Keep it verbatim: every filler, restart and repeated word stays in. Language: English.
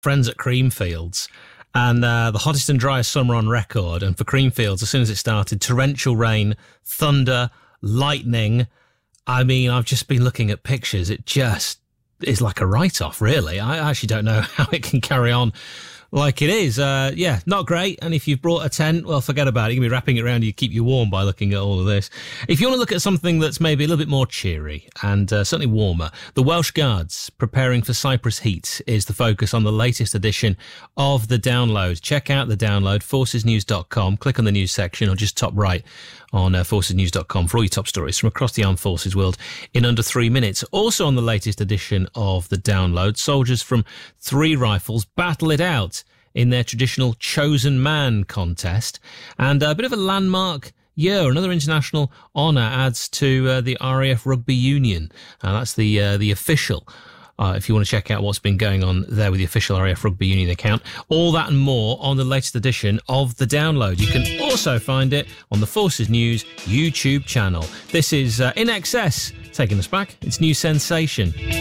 friends at Creamfields, and uh, the hottest and driest summer on record. And for Creamfields, as soon as it started, torrential rain, thunder, lightning. I mean, I've just been looking at pictures. It just is like a write-off, really. I actually don't know how it can carry on like it is. Uh, yeah, not great. And if you've brought a tent, well, forget about it. You can be wrapping it around you, keep you warm by looking at all of this. If you want to look at something that's maybe a little bit more cheery and uh, certainly warmer, the Welsh Guards preparing for Cyprus heat is the focus on the latest edition of The Download. Check out The Download, forces news dot com. Click on the news section or just top right on uh, forces news dot com for all your top stories from across the armed forces world in under three minutes. Also on the latest edition of The Download, soldiers from Three Rifles battle it out in their traditional Chosen Man contest. And a bit of a landmark year, another international honour adds to uh, the R A F Rugby Union. Uh, that's the uh, the official, uh, if you want to check out what's been going on there with the official R A F Rugby Union account. All that and more on the latest edition of The Download. You can also find it on the Forces News YouTube channel. This is uh, In Excess, taking us back. It's New Sensation.